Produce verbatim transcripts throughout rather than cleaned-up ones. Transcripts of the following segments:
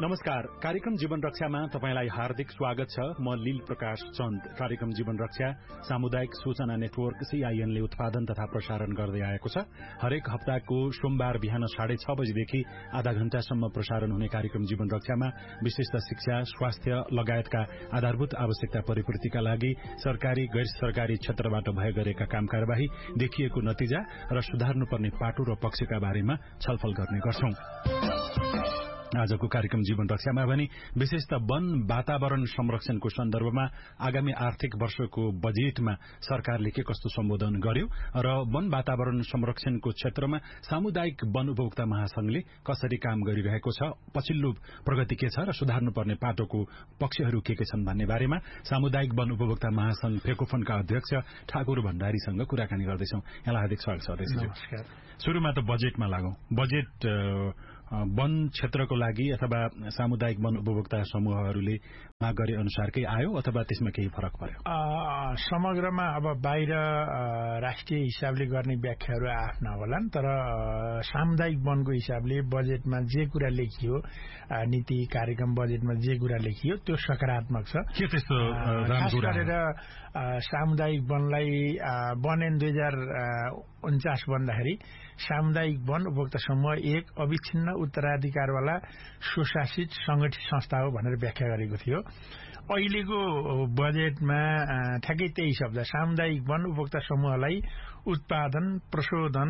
नमस्कार। कार्यक्रम जीवन रक्षामा तपाईंलाई हार्दिक स्वागत छ। म लील प्रकाश चन्द। कार्यक्रम जीवन रक्षा सामुदायिक सूचना नेटवर्क सीआईएनले उत्पादन तथा प्रसारण गर्दै आएको छ। हरेक हप्ताको सोमबार बिहान साढे छ बजेदेखि आधा घण्टासम्म प्रसारण हुने कार्यक्रम जीवन रक्षामा विशेषतः शिक्षा, स्वास्थ्य लगायतका आधारभूत आवश्यकता परिपूर्तिका लागि सरकारी गैर सरकारी क्षेत्रबाट भए गरेका काम कार्यवाही, देखिएको नतिजा र सुधार्नुपर्ने पाटो र पक्षका बारेमा छलफल गर्ने गर्छौं। आजको कार्यक्रम जीवन रक्षामा भने विशेषतः वन वातावरण संरक्षणको सन्दर्भमा आगामी आर्थिक वर्षको बजेटमा सरकारले के कस्तो सम्बोधन गर्यो र वन वातावरण संरक्षणको क्षेत्रमा सामुदायिक वन उपभोक्ता महासंघले कसरी काम गरिरहेको छ, पछिल्लो प्रगति के छ र सुधार्नुपर्ने पाटोको पक्षहरू के के छन् भन्ने बारेमा सामुदायिक वन उपभोक्ता महासंघ फेकोफनका अध्यक्ष ठाकुर भण्डारीसँग कुराकानी गर्दैछौं। यहाँलाई हार्दिक स्वागत छ अध्यक्षज्यू। नमस्कार। सुरुमा त बजेटमा लागौं। बजेट वन क्षेत्रको लागि अथवा सामुदायिक वन उपभोक्ता समूहहरूले माग गरे अनुसारकै आयो अथवा त्यसमा केही फरक पर्यो? समग्रमा अब बाहिर राष्ट्रिय हिसाबले गर्ने व्याख्याहरू आफ्ना होलान्, तर सामुदायिक वनको हिसाबले बजेटमा जे कुरा लेखियो, नीति कार्यक्रम बजेटमा जे कुरा लेखियो त्यो सकारात्मक छ। के त्यस्तो खास गरेर सामुदायिक वनलाई वन दुई हजार उन्चास भन्दाखेरि सामुदायिक वन उपभोक्ता समूह एक अविच्छिन्न उत्तराधिकारवाला स्वशासित संगठित संस्था हो भनेर व्याख्या गरेको थियो। अहिलेको बजेटमा ठ्याक्कै त्यही शब्द सामुदायिक वन उपभोक्ता समूहलाई उत्पादन, प्रशोधन,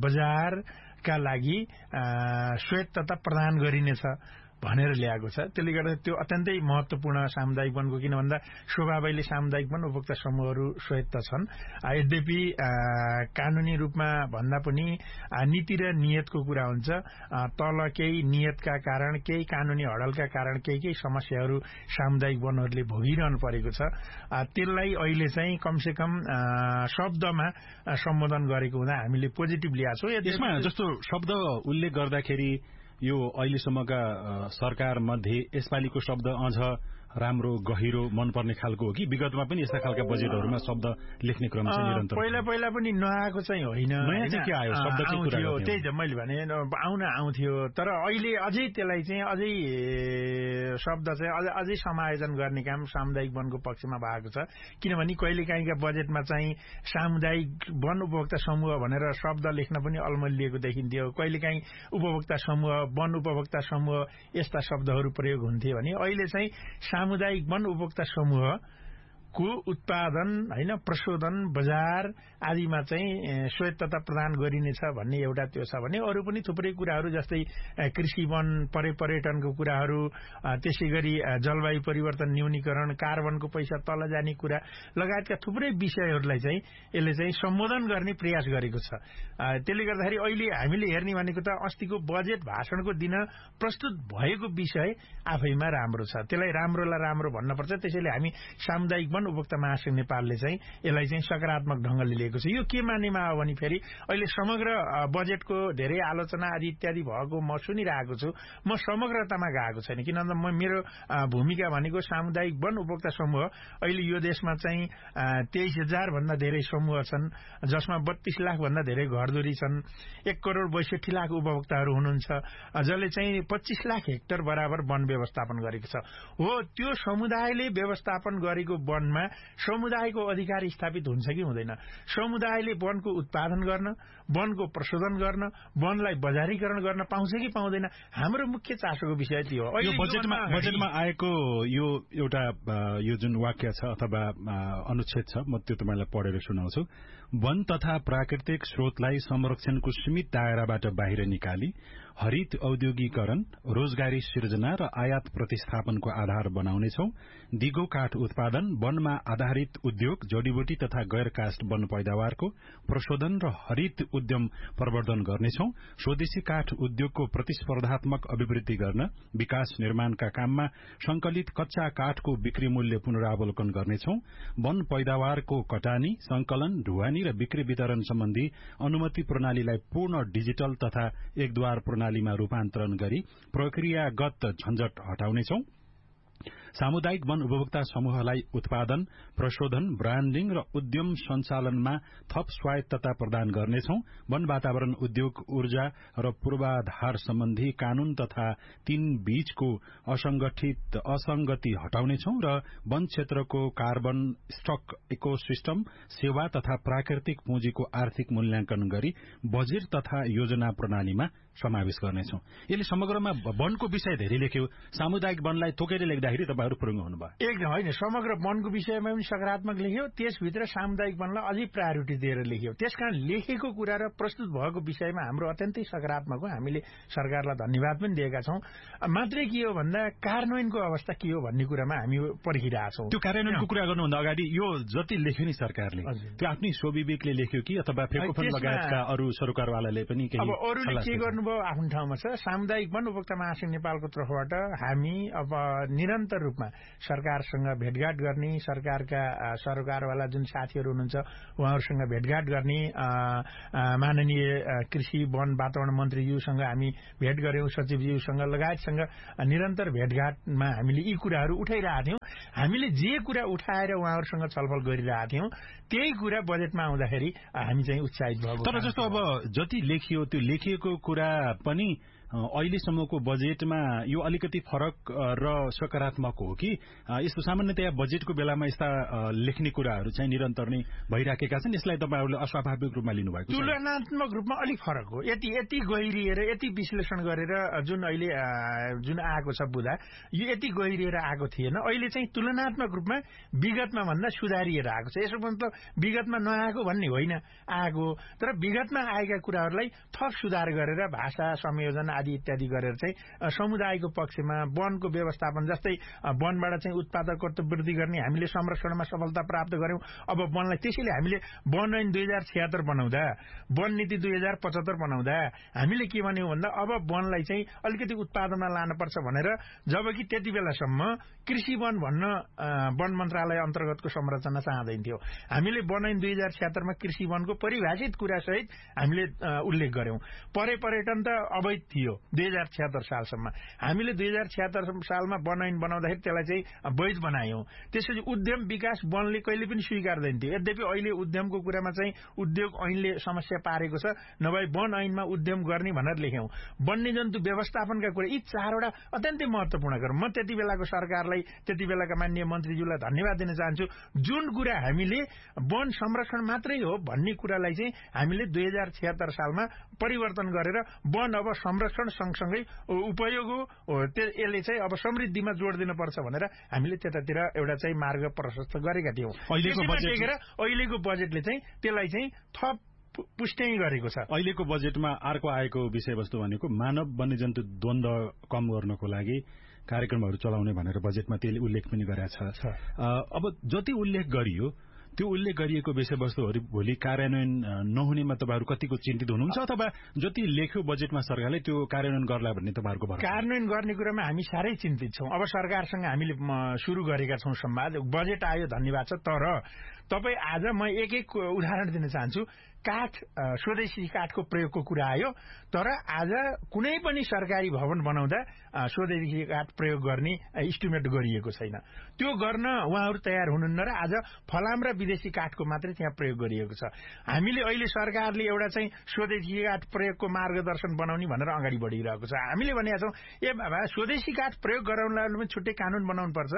बजारका लागि स्वायत्तता प्रदान गरिनेछ भनेर ल्याएको छ। त्यसले गर्दा त्यो अत्यन्तै महत्वपूर्ण सामुदायिक वनको, किन भन्दा स्वभावैले सामुदायिक वन उपभोक्ता समूहहरू स्वायत्त छन्। यद्यपि कानूनी रूपमा भन्दा पनि नीति र नियतको कुरा हुन्छ। तल केही नियतका कारण, केही कानूनी हडलका कारण केही केही समस्याहरू सामुदायिक वनहरूले भोगिरहनु परेको छ। त्यसलाई अहिले चाहिँ कमसे कम शब्दमा सम्बोधन गरेको हुँदा हामीले पोजिटिभ ल्याएको छौँ। यसमा जस्तो शब्द उल्लेख गर्दाखेरि यो अहिलेसम्मका सरकार मध्ये यसपालिको शब्द अझ राम्रो, गहिरो, मनपर्ने खालको हो कि विगतमा पनि यस्ता खालका बजेटहरूमा शब्द लेख्ने क्रम चाहिँ निरन्तर? पहिला पहिला पनि नआएको चाहिँ होइन, नयाँ चाहिँ के आयो? शब्दको कुरा थियो, त्यही त मैले भने आउन आउँथ्यो, तर अहिले अझै त्यसलाई चाहिँ अझै शब्द चाहिँ अझै अझै समायोजन गर्ने काम सामुदायिक वनको पक्षमा भएको छ। किनभने कहिलेकाहीँका बजेटमा चाहिँ सामुदायिक वन उपभोक्ता समूह भनेर शब्द लेख्न पनि अल्मलिएको देखिन्थ्यो। कहिलेकाहीँ उपभोक्ता समूह, वन उपभोक्ता समूह यस्ता शब्दहरू प्रयोग हुन्थे भने अहिले चाहिँ सामुदायिक वन उपभोक्ता समूहको उत्पादन, हैन, प्रशोधन, बजार आदिमा चाहिँ स्वायत्तता प्रदान गरिनेछ भन्ने एउटा त्यो छ भने अरू पनि थुप्रै कुराहरू जस्तै कृषि वन, पर्य पर्यटनको कुराहरू, त्यसै गरी जलवायु परिवर्तन न्यूनीकरण, कार्बनको पैसा तल जाने कुरा लगायतका थुप्रै विषयहरूलाई चाहिँ यसले चाहिँ सम्बोधन गर्ने प्रयास गरेको छ। त्यसले गर्दाखेरि अहिले हामीले हेर्ने भनेको त अस्तिको बजेट भाषणको दिन प्रस्तुत भएको विषय आफैमा राम्रो छ। त्यसलाई राम्रोलाई राम्रो भन्नुपर्छ। त्यसैले हामी सामुदायिक वन उपभोक्ता महासंघ नेपालले चाहिँ यसलाई चाहिँ सकारात्मक ढंगले लिएको छ। यो के मानेमा हो भने फेरि अहिले समग्र बजेटको धेरै आलोचना आदि इत्यादि भएको म सुनिरहेको छु। म समग्रतामा गएको छैन, किनभने म मेरो भूमिका भनेको सामुदायिक वन उपभोक्ता समूह अहिले यो देशमा चाहिँ तेइस हजार भन्दा धेरै समूह छन्, जसमा बत्तीस लाख भन्दा धेरै घरधुरी छन्। एक करोड़ बैसठी लाख उपभोक्ताहरू हुनुहुन्छ, जसले चाहिँ पच्चीस लाख हेक्टर बराबर वन व्यवस्थापन गरेको छ। हो, त्यो समुदायले व्यवस्थापन गरेको वनमा समुदायको अधिकार स्थापित हुन्छ कि हुँदैन? समुदायले वनको उत्पादन गर्न, वनको प्रशोधन गर्न, वनलाई बजारीकरण गर्न पाउँछ कि पाउँदैन? हाम्रो मुख्य चासोको विषय त्यो हो। यो बजेटमा बजेटमा आएको यो एउटा यो जुन वाक्य छ अथवा अनुच्छेद छ, म त्यो तपाईलाई पढेर सुनाउँछु। वन तथा प्राकृतिक स्रोतलाई संरक्षणको सीमित दायराबाट बाहिर निकाली हरित औद्योगिकरण, रोजगारी सिर्जना र आयात प्रतिस्थापनको आधार बनाउनेछौ। दिगो काठ उत्पादन, वनमा आधारित उद्योग, जडीबुटी तथा गैर काष्ठ वन पैदावारको प्रशोधन र हरित उद्यम प्रवर्धन गर्नेछौ। स्वदेशी काठ उद्योगको प्रतिस्पर्धात्मक अभिवृद्धि गर्न विकास निर्माणका काममा संकलित कच्चा काठको बिक्री मूल्य पुनरावलोकन गर्नेछौ। वन पैदावारको कटानी, संकलन, ढुवानी र बिक्री वितरण सम्बन्धी अनुमति प्रणालीलाई पूर्ण डिजिटल तथा एकद्वार प्रणालीमा रूपान्तरण गरी प्रक्रियागत झन्झट हटाउनेछौ। सामुदायिक वन उपभोक्ता समूहलाई उत्पादन, प्रशोधन, ब्रान्डिङ र उद्यम सञ्चालनमा थप स्वायत्तता प्रदान गर्नेछौं। वन वातावरण उद्योग, ऊर्जा र पूर्वाधार सम्बन्धी कानून तथा तीन बीचको असंगठित असंगति हटाउनेछौं र वन क्षेत्रको कार्बन स्टक, इकोसिस्टम, सेवा तथा प्राकृतिक पुँजीको आर्थिक मूल्याङ्कन गरी बजेट तथा योजना प्रणालीमा समावेश गर्नेछौं। यसले समग्रमा वनको विषय धेरै लेख्यो। सामुदायिक वनलाई तोकेर लेख्दाखेरि तपाईहरु फुरुङ्ग हुनुभयो। एकदम होइन, समग्र वनको विषयमा पनि सकारात्मक लेख्यो, त्यसभित्र सामुदायिक वनलाई अझै प्रायोरिटी दिएर लेख्यो। त्यसकारण लेखेको कुरा र प्रस्तुत भएको विषयमा हाम्रो अत्यन्तै सकारात्मक हो। हामीले सरकारलाई धन्यवाद पनि दिएका छौं। मात्रै के हो भन्दा कार्यान्वयनको अवस्था के हो भन्ने कुरामा हामी पर्खिरहेछौं। त्यो कार्यान्वयनको कुरा गर्नुभन्दा अगाडि यो जति लेख्यो नि सरकारले, त्यो आफ्नै स्वविवेकले लेख्यो कि अथवा फेकोफोन लगायतका अरू सरकारवालाले पनि केही? अब अरूले के गर्नुभयो आफ्नो ठाउँमा छ। सामुदायिक वन उपभोक्ता महासंघ नेपालको तर्फबाट हामी अब निरन्तर रूपमा सरकारसँग भेटघाट गर्ने, सरकारका सरकारवाला जुन साथीहरू हुनुहुन्छ उहाँहरूसँग भेटघाट गर्ने, माननीय कृषि वन वातावरण मन्त्रीज्यूसँग हामी भेट गर्यौं, सचिवज्यूसँग लगायतसँग निरन्तर भेटघाटमा हामीले यी कुराहरू उठाइरहेका थियौं। हामीले जे कुरा उठाएर उहाँहरूसँग छलफल गरिरहेका थियौं त्यही कुरा बजेटमा आउँदाखेरि हामी चाहिँ उत्साहित भएको। तर जस्तो अब जति लेखियो त्यो लेखिएको कुरा पनि अहिलेसम्मको बजेटमा यो अलिकति फरक र सकारात्मक हो कि यस्तो सामान्यतया बजेटको बेलामा यस्ता लेख्ने कुराहरू चाहिँ निरन्तर नै भइराखेका छन्, यसलाई तपाईहरुले अस्वाभाविक रूपमा लिनुभएको छ? तुलनात्मक रूपमा अलिक फरक हो। यति यति गहिरिएर यति विश्लेषण गरेर जुन अहिले जुन आएको छ बुदा, यो यति गहिरिएर आएको थिएन। अहिले चाहिँ तुलनात्मक रूपमा विगतमा भन्दा सुधारिएर आएको छ। यसो मतलब विगतमा नआएको भन्ने होइन, आएको, तर विगतमा आएका कुराहरूलाई थप सुधार गरेर भाषा संयोजन आदि इत्यादि गरेर चाहिँ समुदायको पक्षमा वनको व्यवस्थापन, जस्तै वनबाट चाहिँ उत्पादकत्व वृद्धि गर्ने हामीले संरक्षणमा सफलता प्राप्त गर्यौं। अब वनलाई त्यसैले हामीले वन ऐन दुई हजार छिहत्तर बनाउँदा, वन नीति दुई हजार पचहत्तर बनाउँदा हामीले के भन्यौं भन्दा अब वनलाई चाहिँ अलिकति उत्पादनमा लानुपर्छ भनेर, जबकि त्यति बेलासम्म कृषि वन भन्न वन मन्त्रालय अन्तर्गतको संरचना चाहँदैनथ्यो। हामीले वन ऐन दुई हजार छिहत्तरमा कृषि वनको परिभाषित कुरासहित हामीले उल्लेख गर्यौं। परे पर्यटन त अवैध थियो दुई हजार छिहत्तर सालसम्म। हामीले दुई हजार छिहत्तर सालमा वन ऐन बनाउँदाखेरि त्यसलाई चाहिँ वैध बनायौं। त्यसपछि उद्यम विकास वनले कहिले पनि स्वीकार्दैन थियो। यद्यपि अहिले उद्यमको कुरामा चाहिँ उद्योग ऐनले समस्या पारेको छ, नभए वन ऐनमा उद्यम गर्ने भनेर लेख्यौं। वन्यजन्तु व्यवस्थापनका कुरा, यी चारवटा अत्यन्तै महत्वपूर्ण कुरा। म त्यति बेलाको सरकारलाई, त्यति बेलाका माननीय मन्त्रीज्यूलाई धन्यवाद दिन चाहन्छु। जुन कुरा हामीले वन संरक्षण मात्रै हो भन्ने कुरालाई चाहिँ हामीले दुई हजार छिहत्तर सालमा परिवर्तन गरेर वन अब संरक्षण सँगसँगै उपयोग हो, यसले चाहिँ अब समृद्धिमा जोड दिनुपर्छ भनेर हामीले त्यतातिर एउटा चाहिँ मार्ग प्रशस्त गरेका थियौं। अहिलेको बजेटले चाहिँ त्यसलाई चाहिँ थप पुष्टि गरेको छ। अहिलेको बजेटमा अर्को आएको विषयवस्तु भनेको मानव वन्यजन्तु द्वन्द्व कम गर्नको लागि कार्यक्रमहरू चलाउने भनेर बजेटमा त्यसले उल्लेख पनि गरेको छ। अब जति उल्लेख गरियो त्यो उल्लेख गरिएको विषयवस्तुहरू भोलि कार्यान्वयन नहुनेमा तपाईँहरू कतिको चिन्तित हुनुहुन्छ, अथवा जति लेख्यो बजेटमा सरकारले त्यो कार्यान्वयन गर्ला भन्ने तपाईँहरूको भरोसा? कार्यान्वयन गर्ने कुरामा हामी साह्रै चिन्तित छौं। अब सरकारसँग हामीले सुरु गरेका छौं संवाद। बजेट आयो, धन्यवाद छ। तर तपाईँ आज म एक एक उदाहरण दिन चाहन्छु। काठ, स्वदेशी काठको प्रयोगको कुरा आयो, तर आज कुनै पनि सरकारी भवन बनाउँदा स्वदेशी काठ प्रयोग गर्ने इस्टिमेट गरिएको छैन। त्यो गर्न उहाँहरू तयार हुनुहुन्न र आज फलाम र विदेशी काठको मात्रै त्यहाँ प्रयोग गरिएको छ। हामीले अहिले सरकारले एउटा चाहिँ स्वदेशी काठ प्रयोगको मार्गदर्शन बनाउने भनेर अगाडि बढिरहेको छ। हामीले भनेका छौं ए बाबा स्वदेशी काठ प्रयोग गराउनलाई पनि छुट्टै कानून बनाउनु पर्छ।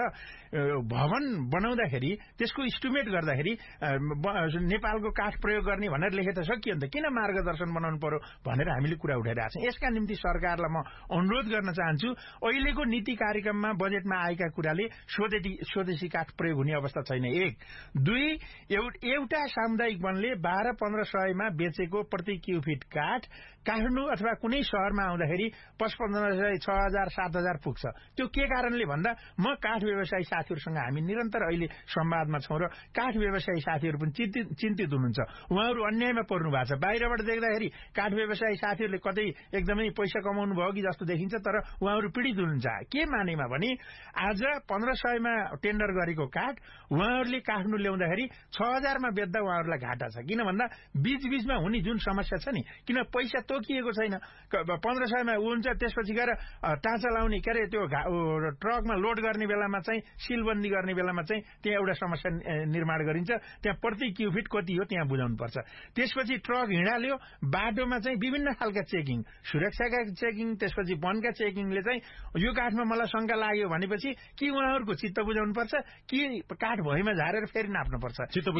भवन बनाउँदाखेरि त्यसको इस्टिमेट गर्दाखेरि नेपालको काठ प्रयोग गर्ने भनेर लेखे त सकियो नि त, किन मार्गदर्शन बनाउनु पर्यो भनेर हामीले कुरा उठाइरहेका छौं। यसका निम्ति सरकारलाई म अनुरोध गर्न चाहन्छु, अहिलेको नीति कार्यक्रममा बजेटमा आएका कुराले स्वदेशी स्वदेशी काठ प्रयोग हुने अवस्था छैन। एक दुई, एउटा सामुदायिक वनले बाह्र पन्ध्र सयमा बेचेको प्रति क्युफिट काठ काठमाडौँ अथवा कुनै शहरमा आउँदाखेरि पचपन्न सय छ हजार सात हजार पुग्छ। त्यो के कारणले भन्दा म काठ व्यवसायी साथीहरूसँग हामी निरन्तर अहिले संवादमा छौं र काठ व्यवसायी साथीहरू पनि चिन्तित चिन्तित हुनुहुन्छ। उहाँहरू अन्यायमा पर्नु भएको छ। बाहिरबाट देख्दाखेरि काठ व्यवसायी साथीहरूले कतै एकदमै पैसा कमाउनु भयो कि जस्तो देखिन्छ, तर उहाँहरू पीडित हुनुहुन्छ। के मानेमा भने आज पन्ध्र सयमा टेन्डर गरेको काठ उहाँहरूले काट्नु ल्याउँदाखेरि छ हजारमा बेच्दा उहाँहरूलाई घाटा छ। किन भन्दा बीचबीचमा हुने जुन समस्या छ नि, किन पैसा तोकिएको छैन, पन्ध्र सयमा हुन्छ, त्यसपछि गएर टाँचा लाउने के अरे त्यो ट्रकमा लोड गर्ने बेलामा चाहिँ सिलबन्दी गर्ने बेलामा चाहिँ त्यहाँ एउटा समस्या निर्माण गरिन्छ। त्यहाँ प्रति क्युफिट कति हो त्यहाँ बुझाउनु पर्छ। त्यसपछि ट्रक हिँडाल्यो, बाटोमा चाहिँ विभिन्न खालका चेकिङ, सुरक्षाका चेकिङ, त्यसपछि वनका चेकिङले चाहिँ यो काठमा मलाई शंका लाग्यो भनेपछि कि उहाँहरूको चित्त बुझाउनु पर्छ कि काठ भुइँमा झारेर फेरि नाप्नु पर्छ।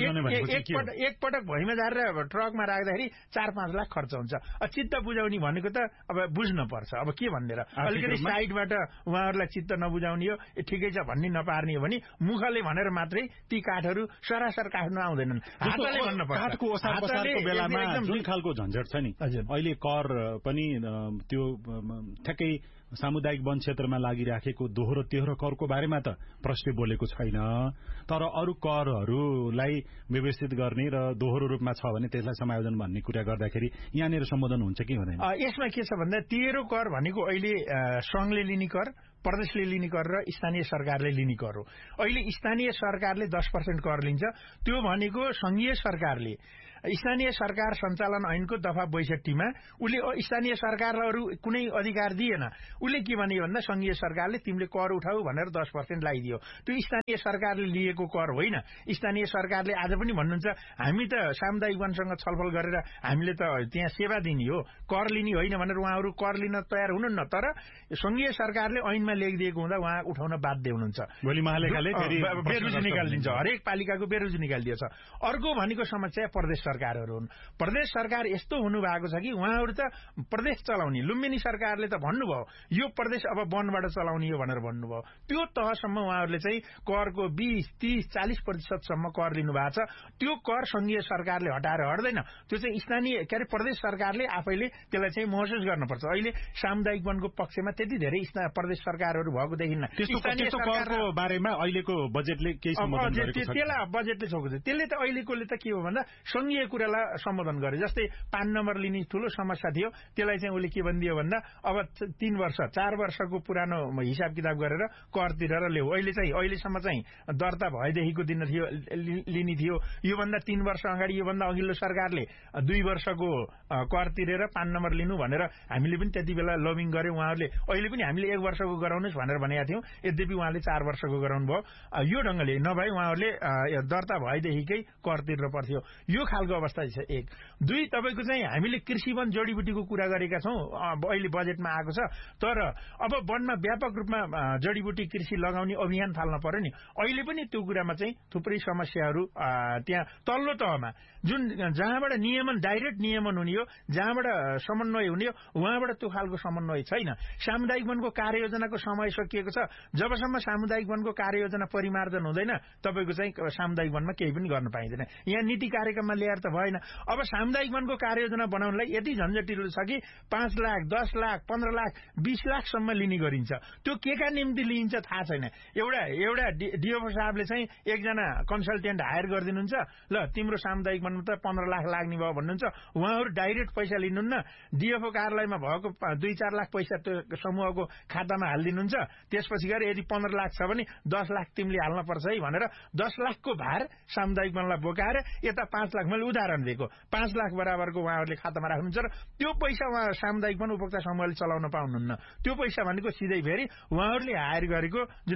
एकपटक भुइँमा झारेर ट्रकमा राख्दाखेरि चार पाँच लाख खर्च हुन्छ। चित्त बुझाउने भनेको त अब बुझ्न पर्छ। अब के भनेर अलिकति साइडबाट उहाँहरूलाई चित्त नबुझाउने हो, ठिकै छ भन्ने नपार्ने हो भने मुखले भनेर मात्रै ती काठहरू सरासर काट्नु आउँदैनन्। हातले भन्न पर्छ। काठको ओसार पसारको बेलामा जुन खालको झन्झट छ नि, अहिले कर पनि त्यो ठ्याक्कै सामुदायिक वन क्षेत्रमा लागिराखेको दोहोरो तेह्रो करको बारेमा त प्रश्न बोलेको छैन, तर अरू करहरूलाई व्यवस्थित गर्ने र दोहोरो रूपमा छ भने त्यसलाई समायोजन भन्ने कुरा गर्दाखेरि यहाँनिर सम्बोधन हुन्छ कि हुँदैन? यसमा के छ भन्दा तेह्रो कर भनेको अहिले संघले लिने कर, प्रदेशले लिने कर र स्थानीय सरकारले लिने कर हो। अहिले स्थानीय सरकारले दस पर्सेन्ट कर लिन्छ। त्यो भनेको संघीय सरकारले स्थानीय सरकार सञ्चालन ऐनको दफा बैसठीमा उसले स्थानीय सरकारलाई अरू कुनै अधिकार दिएन। उसले के भन्यो भन्दा संघीय सरकारले तिमीले कर उठाऊ भनेर दस पर्सेन्ट लगाइदियो। त्यो स्थानीय सरकारले लिएको कर होइन। स्थानीय सरकारले आज पनि भन्नुहुन्छ हामी त सामुदायिक वनसँग छलफल गरेर हामीले त त्यहाँ सेवा दिने हो, कर लिने होइन भनेर उहाँहरू कर लिन तयार हुनुहुन्न। तर संघीय सरकारले ऐनमा लेखिदिएको हुँदा उहाँ उठाउन बाध्य हुनुहुन्छ। भोलि महालेखाले बेरुज निकालिदिन्छ, हरेक पालिकाको बेरुज निकालिदिएछ। अर्को भनेको समस्या प्रदेश सरकारहरू हुन्। प्रदेश सरकार यस्तो हुनु भएको छ कि उहाँहरू त प्रदेश चलाउने, लुम्बिनी सरकारले त भन्नुभयो यो प्रदेश अब वनबाट चलाउने हो भनेर भन्नुभयो। त्यो तहसम्म उहाँहरूले चाहिँ करको बीस तीस चालिस प्रतिशतसम्म कर लिनु भएको छ। त्यो कर संघीय सरकारले हटाएर हट्दैन, त्यो चाहिँ स्थानीय के अरे प्रदेश सरकारले आफैले त्यसलाई चाहिँ महसुस गर्नुपर्छ। अहिले सामुदायिक वनको पक्षमा त्यति धेरै प्रदेश सरकारहरू भएको देखिन्न। स्थानीय सरकारको बारेमा अहिलेको बजेटले केही सम्बोधन गरेको छ? त्यसलाई बजेटले छोको छ। त्यसले त अहिलेकोले त के हो भन्दा संघीय कुरालाई सम्बोधन गरे। जस्तै पान नम्बर लिने ठूलो समस्या थियो, त्यसलाई चाहिँ उसले के भनिदियो भन्दा अब तीन वर्ष चार वर्षको पुरानो हिसाब किताब गरेर कर तिरेर ल्याऊ। अहिले चाहिँ अहिलेसम्म चाहिँ दर्ता भएदेखिको दिन थियो लिने थियो। योभन्दा तीन वर्ष अगाडि योभन्दा अघिल्लो सरकारले दुई वर्षको कर तिरेर पान नम्बर लिनु भनेर हामीले पनि त्यति बेला लबिङ गर्यौं। उहाँहरूले अहिले पनि हामीले एक वर्षको गराउनुहोस् भनेर भनेका थियौं, यद्यपि उहाँले चार वर्षको गराउनु भयो। यो ढंगले नभए उहाँहरूले दर्ता भएदेखिकै कर तिर्नु पर्थ्यो। यो खालको अवस्था छ। एक दुई तपाईको चाहिँ हामीले कृषि वन जडीबुटीको कुरा गरेका छौं, अहिले बजेटमा आएको छ। तर अब वनमा व्यापक रूपमा जडीबुटी कृषि लगाउने अभियान थाल्न पर्यो नि। अहिले पनि त्यो कुरामा चाहिँ थुप्रै समस्याहरू त्यहाँ तल्लो तहमा जुन जहाँबाट नियमन डाइरेक्ट नियमन हुने हो, जहाँबाट समन्वय हुने हो, उहाँबाट त्यो खालको समन्वय छैन। सामुदायिक वनको कार्ययोजनाको समय सकिएको छ। जबसम्म सामुदायिक वनको कार्ययोजना परिमार्जन हुँदैन तपाईको चाहिँ सामुदायिक वनमा केही पनि गर्न पाइँदैन। यहाँ नीति कार्यक्रममा ल्याएर त भएन। अब सामुदायिक वनको कार्ययोजना बनाउनलाई यति झन्झटिलो छ कि पाँच लाख दस लाख पन्ध्र लाख बीस लाखसम्म लिने गरिन्छ। त्यो के का निम्ति लिइन्छ थाहा छैन। एउटा एउटा डिओफओ साहबले चाहिँ एकजना कन्सल्टेन्ट हायर गरिदिनुहुन्छ, ल तिम्रो सामुदायिक वनमा त पन्ध्र लाख लाग्ने भयो भन्नुहुन्छ। उहाँहरू डाइरेक्ट पैसा लिनुहुन्न, डिएफओ कार्यालयमा भएको दुई चार लाख पैसा त्यो समूहको खातामा हालिदिनुहुन्छ। त्यसपछि गएर यदि पन्ध्र लाख छ भने दस लाख तिमीले हाल्न पर्छ है भनेर दस लाखको भार सामुदायिक वनलाई बोकाएर यता पाँच लाख मैले उदाहरण दिएको पाँच लाख बराबरको उहाँहरूले खातामा राख्नुहुन्छ र त्यो पैसा उहाँ सामुदायिक वन उपभोक्ता समूहले चलाउन पाउनुहुन्न। त्यो पैसा भनेको सिधै फेरि उहाँहरूले हायर गरेको जुन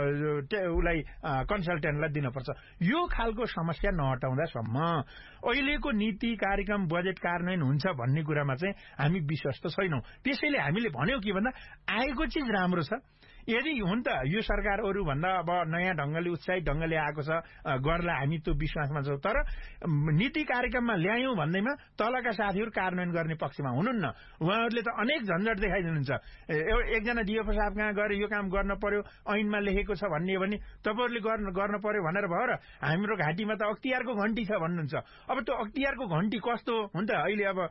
उसलाई कन्सल्टेन्टलाई दिनुपर्छ। यो खालको समस्या नहटाउँदासम्म अहिलेको नीति कार्यक्रम बजेट कार्यान्वयन हुन्छ भन्ने कुरामा चाहिँ हामी विश्वस्त छैनौं। त्यसैले हामीले भन्यौ के भन्दा आएको चिज राम्रो छ। यदि हुन त यो सरकार अरू भन्दा अब नयाँ ढंगले उत्साहित ढंगले आएको छ, गर्ला हामी त्यो विश्वासमा छौं। तर नीति कार्यक्रममा ल्यायौं भन्दैमा तलका साथीहरू कार्यान्वयन गर्ने पक्षमा हुनुहुन्न। उहाँहरूले त अनेक झन्झट देखाइदिनुहुन्छ। एकजना डिएफओ साहब कहाँ गएर यो काम गर्न पर्यो, ऐनमा लेखेको छ भन्ने भने तपाईहरुले गर्न गर्न पर्यो भनेर भयो र हाम्रो घाटीमा त अख्तियारको घण्टी छ भन्नुहुन्छ। अब त्यो अख्तियारको घण्टी कस्तो हुन्छ अहिले अब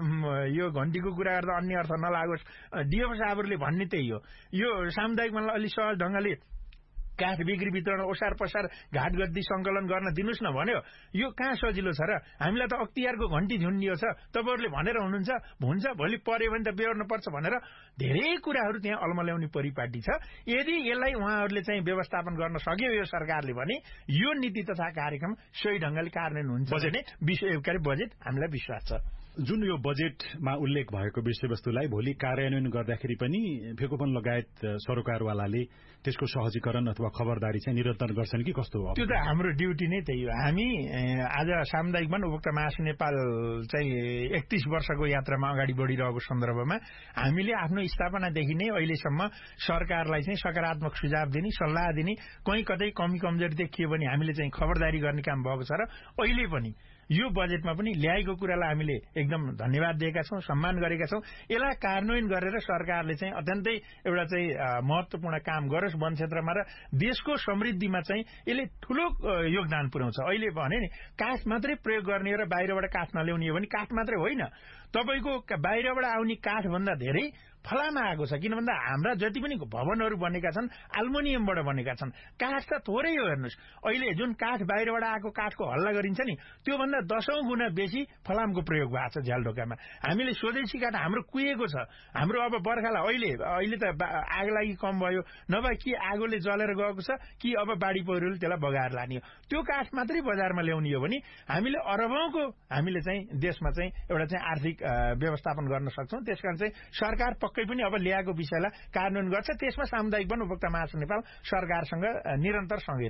यो घण्टीको कुरा गर्दा अन्य अर्थ नलागोस्। डिएफओ साहबहरूले भन्ने त्यही हो। यो सामुदायिक वनलाई अलि सहज ढंगले काठ बिक्री वितरण ओसार पसार घाट गद्दी संकलन गर्न दिनुस् न भन्यो यो कहाँ सजिलो छ र हामीलाई त अख्तियारको घण्टी झुन्डियो छ तपाईहरुले भनेर हुनुहुन्छ हुन्छ भोलि पर्यो भने त बेहोर्न पर्छ भनेर धेरै कुराहरू त्यहाँ अलमल्याउने परिपाटी छ यदि यसलाई उहाँहरूले चाहिँ व्यवस्थापन गर्न सक्यो यो सरकारले भने यो नीति तथा कार्यक्रम सही ढंगले कार्यान्वयन हुन्छ भने विश्वकारी बजेट हामीलाई विश्वास छ जुन यो बजेटमा उल्लेख भएको विषयवस्तुलाई भोलि कार्यान्वयन गर्दाखेरि पनि फेकोपन लगायत सरोकारवालाले त्यसको सहजीकरण अथवा खबरदारी चाहिँ निरन्तर गर्छन् कि कस्तो हो त्यो त हाम्रो ड्युटी नै त्यही हो हामी आज सामुदायिक वन उपभोक्ता महासंघ नेपाल चाहिँ एकतीस वर्षको यात्रामा अगाडि बढिरहेको सन्दर्भमा हामीले आफ्नो स्थापनादेखि नै अहिलेसम्म सरकारलाई चाहिँ सकारात्मक सुझाव दिने सल्लाह दिने कहीँ कतै कमी कमजोरी देखियो भने हामीले चाहिँ खबरदारी गर्ने काम भएको छ र अहिले पनि यो बजेटमा पनि ल्याएको कुरालाई हामीले एकदम धन्यवाद दिएका छौं सम्मान गरेका छौं यसलाई कार्यान्वयन गरेर सरकारले चाहिँ अत्यन्तै एउटा चाहिँ महत्वपूर्ण काम गरोस् वन क्षेत्रमा र देशको समृद्धिमा चाहिँ यसले ठूलो योगदान पुर्याउँछ अहिले भने नि काठ मात्रै प्रयोग गर्ने र बाहिरबाट काठ नल्याउने हो भने काठ मात्रै होइन तपाईको बाहिरबाट आउने काठ भन्दा धेरै फलामा आएको छ किन भन्दा हाम्रा जति पनि भवनहरू बनेका छन् एल्युमिनियमबाट बनेका छन् काठ त थोरै हो हेर्नुस् अहिले जुन काठ बाहिरबाट आएको काठको हल्ला गरिन्छ नि त्यो भन्दा दशौं गुणा बेसी फलामको प्रयोग भएको छ झ्यालढोकामा हामीले स्वदेशी काठ हाम्रो कुहिएको छ हाम्रो अब बर्खालाई अहिले अहिले त आग लागि कम भयो नभए कि आगोले जलेर गएको छ कि अब बाढी पहिरोले त्यसलाई बगाएर लाने हो त्यो काठ मात्रै बजारमा ल्याउने हो भने हामीले अरबौंको हामीले चाहिँ देशमा चाहिँ एउटा चाहिँ आर्थिक व्यवस्थापन गर्न सक्छौं त्यसकारण चाहिँ सरकार पक्कै पनि अब ल्याएको विषयलाई कार्यान्वयन गर्छ त्यसमा सामुदायिक वन उपभोक्ता महासंघ नेपाल सरकारसँग निरन्तर सँगै